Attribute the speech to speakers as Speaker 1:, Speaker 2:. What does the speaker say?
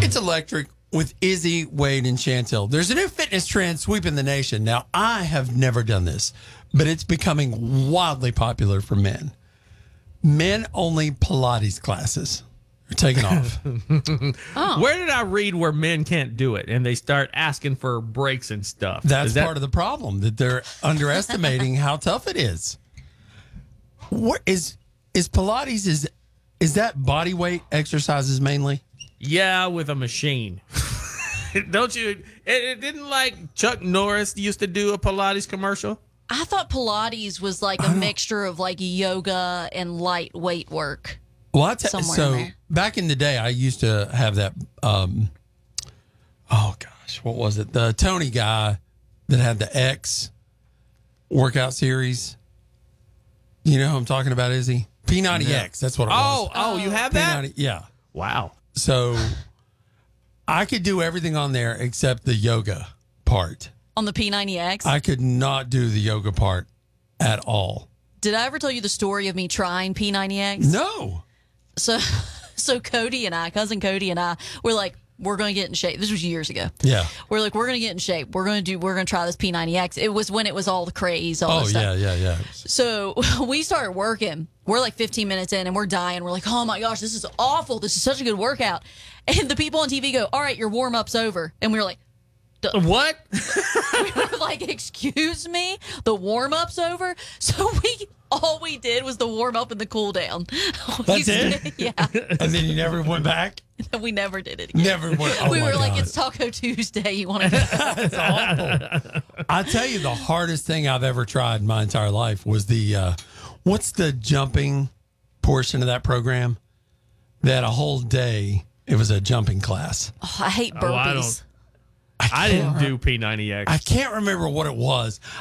Speaker 1: It's electric with Izzy, Wade, and Chantel. There's a new fitness trend sweeping the nation. Now, I have never done this, but it's becoming wildly popular for men. Men-only Pilates classes are taking off.
Speaker 2: Where did I read where men can't do it and they start asking for breaks and stuff?
Speaker 1: That's part of the problem, that they're underestimating how tough it is. What is Pilates, is that body weight exercises mainly?
Speaker 2: Yeah, with a machine. Don't you? It didn't like Chuck Norris used to do a Pilates commercial?
Speaker 3: I thought Pilates was like a mixture of like yoga and light weight work.
Speaker 1: Well,
Speaker 3: Somewhere in there.
Speaker 1: back in the day, I used to have that. Oh gosh, what was it? The Tony guy that had the X workout series. You know who I'm talking about, is he? P90X. That's what it was.
Speaker 2: Oh, you have that?
Speaker 1: P90, yeah.
Speaker 2: Wow.
Speaker 1: So I could do everything on there except the yoga part.
Speaker 3: On the P90X?
Speaker 1: I could not do the yoga part at all.
Speaker 3: Did I ever tell you the story of me trying P90X?
Speaker 1: No.
Speaker 3: So Cody and I, cousin Cody and I, were like, we're going to get in shape. This was years ago.
Speaker 1: Yeah.
Speaker 3: We're like, we're going to get in shape. We're going to try this P90X. It was when it was all the craze, all this stuff.
Speaker 1: Yeah.
Speaker 3: So we started working. We're like 15 minutes in and we're dying. We're like, oh my gosh, this is awful. This is such a good workout. And the people on TV go, all right, your warm-up's over. And we were like,
Speaker 2: What?
Speaker 3: we were like, excuse me, the warm-up's over? So all we did was the warm-up and the cool-down.
Speaker 1: That's it?
Speaker 3: Yeah.
Speaker 1: And then you never went back?
Speaker 3: We never did it again.
Speaker 1: Never went. Oh
Speaker 3: we
Speaker 1: my
Speaker 3: were like,
Speaker 1: God.
Speaker 3: it's Taco Tuesday. You want to go?
Speaker 1: That's awful. I tell you, the hardest thing I've ever tried in my entire life was the, what's the jumping portion of that program? They had a whole day. It was a jumping class.
Speaker 3: Oh, I hate burpees.
Speaker 2: I didn't do P90X.
Speaker 1: I can't remember what it was.